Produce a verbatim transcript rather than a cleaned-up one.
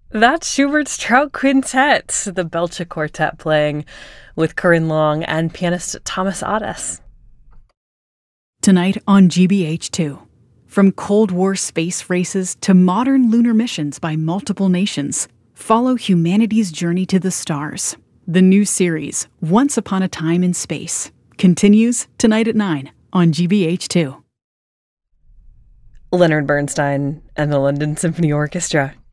That's Schubert's Trout Quintet, the Belcher Quartet playing with Corinne Long and pianist Thomas Adès. Tonight on G B H two. From Cold War space races to modern lunar missions by multiple nations, follow humanity's journey to the stars. The new series, Once Upon a Time in Space, continues tonight at nine on G B H two. Leonard Bernstein and the London Symphony Orchestra